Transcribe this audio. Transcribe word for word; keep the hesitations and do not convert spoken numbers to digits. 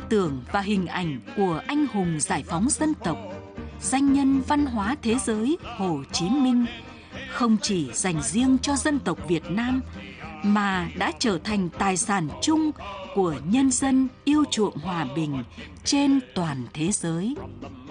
tưởng và hình ảnh của anh hùng giải phóng dân tộc, danh nhân văn hóa thế giới Hồ Chí Minh không chỉ dành riêng cho dân tộc Việt Nam mà đã trở thành tài sản chung của nhân dân yêu chuộng hòa bình trên toàn thế giới.